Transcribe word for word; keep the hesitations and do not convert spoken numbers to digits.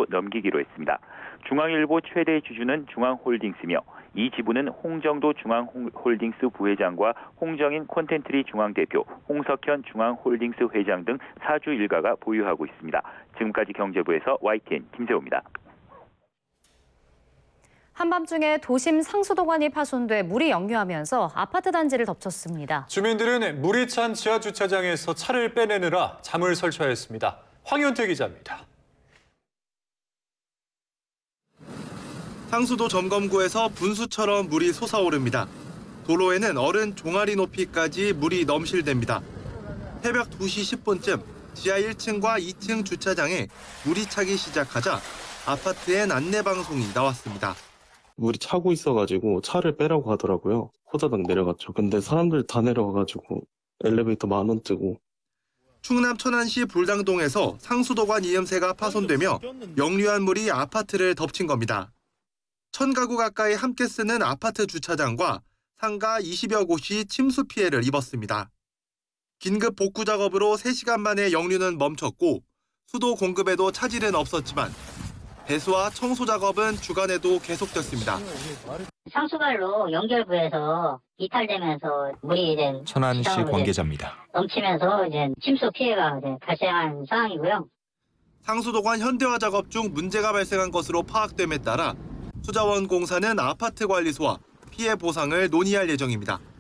지분으로 넘기기로 했습니다. 중앙일보 최대 주주는 중앙홀딩스며 이 지분은 홍정도 중앙홀딩스 부회장과 홍정인 콘텐트리 중앙대표, 홍석현 중앙홀딩스 회장 등 사주 일가가 보유하고 있습니다. 지금까지 경제부에서 와이티엔 김세호입니다. 한밤중에 도심 상수도관이 파손돼 물이 역류하면서 아파트 단지를 덮쳤습니다. 주민들은 물이 찬 지하 주차장에서 차를 빼내느라 잠을 설쳐야 했습니다. 황현태 기자입니다. 상수도 점검구에서 분수처럼 물이 솟아오릅니다. 도로에는 어른 종아리 높이까지 물이 넘실댑니다. 새벽 두 시 십 분쯤 지하 일 층과 이 층 주차장에 물이 차기 시작하자 아파트엔 안내방송이 나왔습니다. 물이 차고 있어가지고 차를 빼라고 하더라고요. 호자당 내려갔죠. 근데 사람들 다 내려와가지고 엘리베이터 만 원 뜨고. 충남 천안시 불당동에서 상수도관 이음새가 파손되며 역류한 물이 아파트를 덮친 겁니다. 천 가구 가까이 함께 쓰는 아파트 주차장과 상가 이십여 곳이 침수 피해를 입었습니다. 긴급 복구 작업으로 세 시간 만에 역류는 멈췄고 수도 공급에도 차질은 없었지만 배수와 청소 작업은 주간에도 계속됐습니다. 상수발로 연결부에서 이탈되면서 물이 이제 천안시 관계자입니다. 넘치면서 이제 침수 피해가 이제 발생한 상황이고요. 상수도관 현대화 작업 중 문제가 발생한 것으로 파악됨에 따라 수자원공사는 아파트 관리소와 피해 보상을 논의할 예정입니다.